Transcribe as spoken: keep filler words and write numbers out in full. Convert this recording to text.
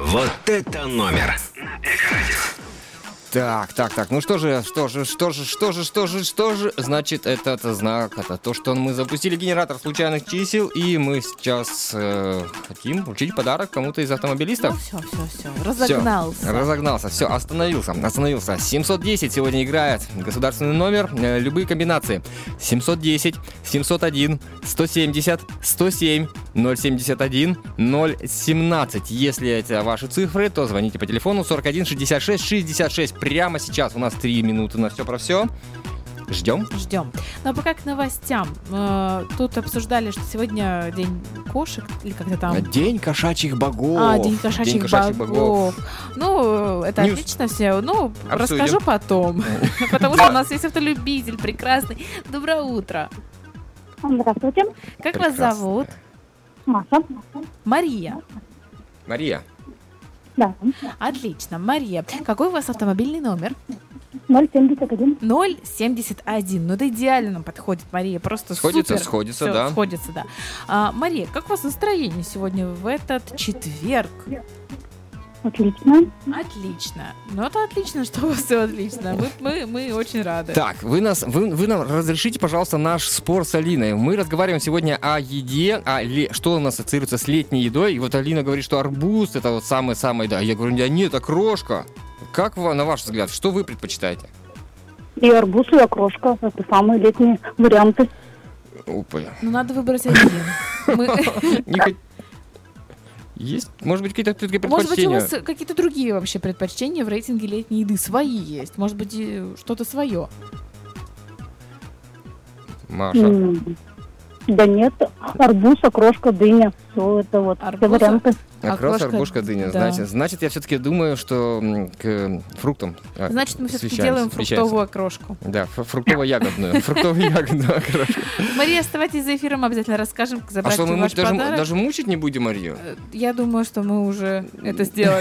Вот это номер на Эко-радио. Так, так, так, ну что же, что же, что же, что же, что же, что же, значит, этот знак, это то, что мы запустили генератор случайных чисел, и мы сейчас э, хотим вручить подарок кому-то из автомобилистов. Ну все, все, все, разогнался. Всё, разогнался, все, остановился, остановился. семьсот десять сегодня играет государственный номер, э, любые комбинации. семьсот десять, семьсот один, сто семьдесят, сто семь, ноль семьдесят один, ноль семнадцать. Если это ваши цифры, то звоните по телефону сорок один шестьдесят шесть шестьдесят шесть. Прямо сейчас у нас три минуты на все про все. Ждем. Ждем. Ну а пока к новостям. Э, тут обсуждали, что сегодня день кошек, или как-то там... День кошачьих богов. А, день кошачьих, день кошачьих богов. богов. Ну, это Ньюс. отлично все. Ну, Обсудим. расскажу потом. Потому что у нас есть автолюбитель прекрасный. Доброе утро. Здравствуйте. Как вас Прекрасно. зовут? Маша. Мария. Мария. Да. Отлично, Мария. Какой у вас автомобильный номер? ноль семьдесят один. ноль семьдесят один. Ну, это идеально нам подходит, Мария. Просто Сходится, супер. сходится, Всё, да. Сходится, да. А, Мария, как у вас настроение сегодня в этот четверг? Отлично. Отлично. Ну, это отлично, что у вас все отлично. Мы, мы, мы очень рады. Так, вы, нас, вы, вы нам разрешите, пожалуйста, наш спор с Алиной. Мы разговариваем сегодня о еде, о ле- что у нас ассоциируется с летней едой. И вот Алина говорит, что арбуз это вот самый-самый, да. Я говорю, да нет, окрошка. Как вы, на ваш взгляд, что вы предпочитаете? И арбуз, и окрошка. Это самые летние варианты. Опа. Ну, надо выбрать один. Мы- Не хот- Есть, может быть, какие-то Может быть, у предпочтения? вас какие-то другие вообще предпочтения в рейтинге летней еды? Свои есть. Может быть, и что-то свое. Маша. М, Да нет. Арбуз, окрошка, дыня. Все это вот. Арбуз, Все варианты. Окрошка, окрошка, арбушка, дыня. да. Значит, значит, я все-таки думаю, что м, к фруктам. а, Значит, мы все-таки встречаемся, делаем встречаемся. фруктовую окрошку. Да, фру- фруктово-ягодную. Фруктово-ягодную окрошку. Мария, оставайтесь за эфиром, обязательно расскажем, как А забрать что, мы ваш муч- даже, подарок. даже мучить не будем Марию? Э, Я думаю, что мы уже это сделали.